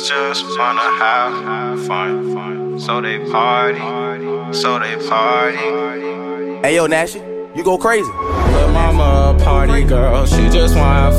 just wanna have fun. So they party, so they party. Hey yo, Nash, you go crazy. Lil' mama a party girl, she just wanna have